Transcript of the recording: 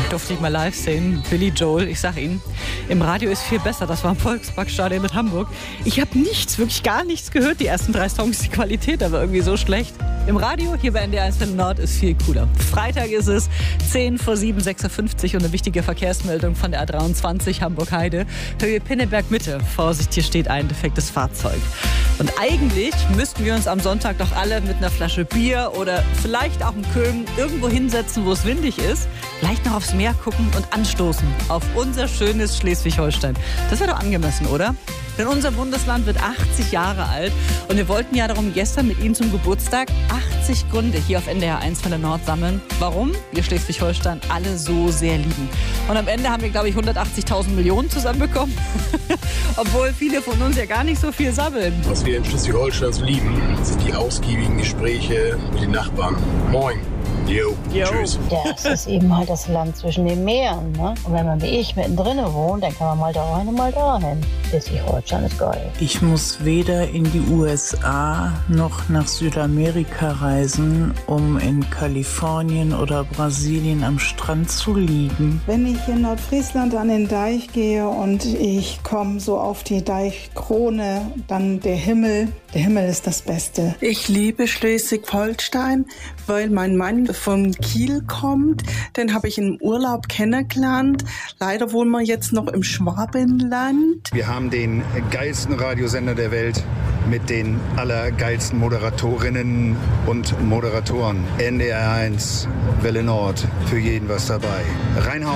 durfte ich mal live sehen. Billy Joel, ich sag Ihnen, im Radio ist viel besser. Das war im Volksparkstadion mit Hamburg. Ich habe nichts, wirklich gar nichts gehört. Die ersten 3 Songs, die Qualität aber irgendwie so schlecht. Im Radio, hier bei NDR 1 Nord, ist viel cooler. Freitag ist es 10 vor 7, 6.50 Uhr und eine wichtige Verkehrsmeldung von der A23 Hamburg-Heide. Höhe Pinneberg Mitte. Vorsicht, hier steht ein defektes Fahrzeug. Und eigentlich müssten wir uns am Sonntag doch alle mit einer Flasche Bier oder vielleicht auch einem Kögen irgendwo hinsetzen, wo es windig ist, vielleicht noch aufs Meer gucken und anstoßen auf unser schönes Schleswig-Holstein. Das wäre doch angemessen, oder? Denn unser Bundesland wird 80 Jahre alt und wir wollten ja darum gestern mit Ihnen zum Geburtstag 80 Gründe hier auf NDR 1 von der Nord sammeln, warum wir Schleswig-Holstein alle so sehr lieben. Und am Ende haben wir, glaube ich, 180.000 Millionen zusammenbekommen, obwohl viele von uns ja gar nicht so viel sammeln. Was wir in Schleswig-Holstein lieben, sind die ausgiebigen Gespräche mit den Nachbarn. Moin. Jo. Tschüss. Ja, es ist eben halt das Land zwischen den Meeren, ne? Und wenn man wie ich mittendrin wohnt, dann kann man mal da rein und mal dahin. Schleswig-Holstein ist geil. Ich muss weder in die USA noch nach Südamerika reisen, um in Kalifornien oder Brasilien am Strand zu liegen. Wenn ich in Nordfriesland an den Deich gehe und ich komme so auf die Deichkrone, dann der Himmel ist das Beste. Ich liebe Schleswig-Holstein, weil mein Mann von Kiel kommt. Den habe ich im Urlaub kennengelernt. Leider wohnen wir jetzt noch im Schwabenland. Wir haben den geilsten Radiosender der Welt mit den allergeilsten Moderatorinnen und Moderatoren. NDR 1, Welle Nord, für jeden was dabei. Reinhauen.